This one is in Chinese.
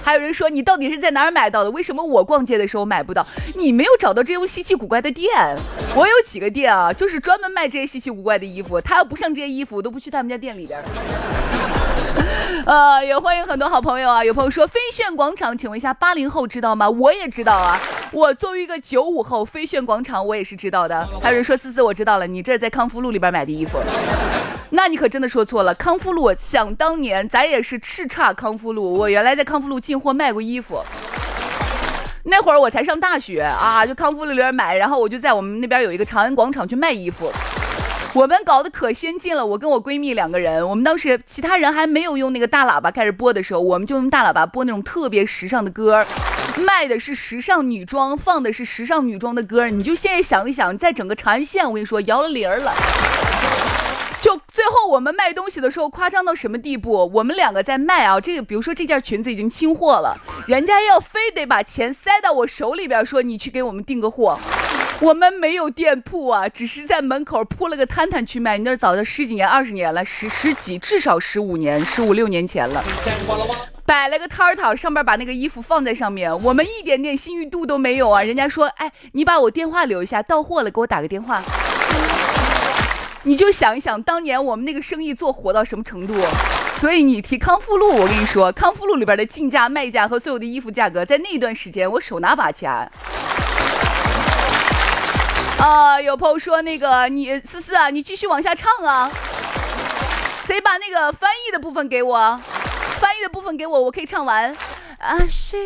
还有人说你到底是在哪儿买到的？为什么我逛街的时候买不到？你没有找到这种稀奇古怪的店。我有几个店啊，就是专门卖这些稀奇古怪的衣服，他要不上这些衣服，我都不去他们家店里边。也欢迎很多好朋友啊！有朋友说飞旋广场，请问一下80后知道吗？我也知道啊，我作为一个95后，飞旋广场我也是知道的。还有人说思思我知道了，你这是在康复路里边买的衣服，那你可真的说错了。康复路想当年咱也是叱咤康复路，我原来在康复路进货卖过衣服。那会儿我才上大学啊，就康复路里边买，然后我就在我们那边有一个长安广场去卖衣服。我们搞得可先进了，我跟我闺蜜2个人，我们当时其他人还没有用那个大喇叭开始播的时候，我们就用大喇叭播那种特别时尚的歌，卖的是时尚女装，放的是时尚女装的歌。你就现在想一想，在整个长安县，我跟你说摇了铃了。就最后我们卖东西的时候夸张到什么地步？我们2个在卖啊，这个比如说这件裙子已经清货了，人家要非得把钱塞到我手里边，说你去给我们订个货。我们没有店铺啊，只是在门口铺了个摊摊去卖。你那早就10几年、20年了，十几，至少15年、15、16年前了。摆了个摊儿，上面把那个衣服放在上面，我们一点点信誉度都没有啊。人家说，哎，你把我电话留一下，到货了给我打个电话。你就想一想，当年我们那个生意做火到什么程度。所以你提康复路，我跟你说，康复路里边的进价、卖价和所有的衣服价格，在那一段时间我手拿把掐。有朋友说那个你思思啊，你继续往下唱啊。谁把那个翻译的部分给我？翻译的部分给我，我可以唱完啊。谁